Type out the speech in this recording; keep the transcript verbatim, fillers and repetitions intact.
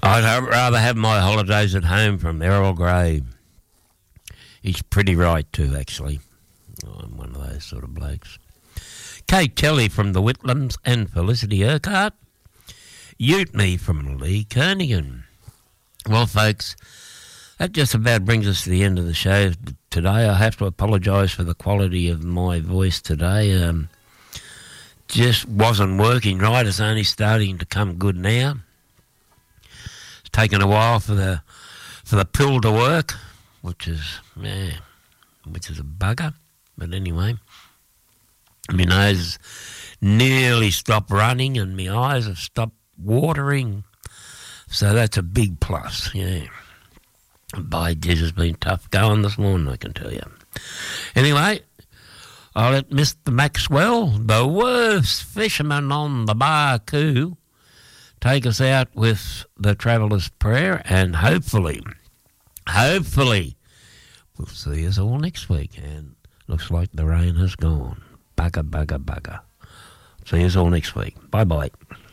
I'd ha- rather have my holidays at home from Errol Gray. He's pretty right too, actually. Oh, I'm one of those sort of blokes. Kate Kelly from the Whitlams and Felicity Urquhart. Ute Me from Lee Kernigan. Well, folks, that just about brings us to the end of the show today. I have to apologise for the quality of my voice today. Um, just wasn't working right. It's only starting to come good now. It's taken a while for the for the pill to work, which is yeah, which is a bugger. But anyway, my nose nearly stopped running and my eyes have stopped watering. So that's a big plus, yeah. By Jesus, has been tough going this morning, I can tell you. Anyway, I'll let Mister Maxwell, the worst fisherman on the Barcoo, take us out with the Traveller's Prayer, and hopefully, hopefully, we'll see us all next week. And looks like the rain has gone. Bugger, bugger, bugger. See us all next week. Bye-bye.